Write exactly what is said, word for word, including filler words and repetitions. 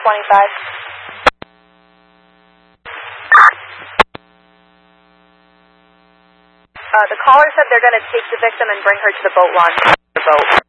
twenty-five. Uh, the caller said they're going to take the victim and bring her to the boat launch. The boat.